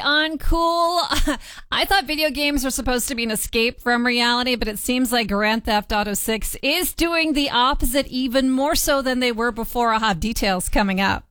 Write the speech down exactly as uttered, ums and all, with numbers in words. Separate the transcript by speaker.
Speaker 1: Uncool. I thought video games were supposed to be an escape from reality, but it seems like Grand Theft Auto six is doing the opposite, even more so than they were before. I'll have details coming up.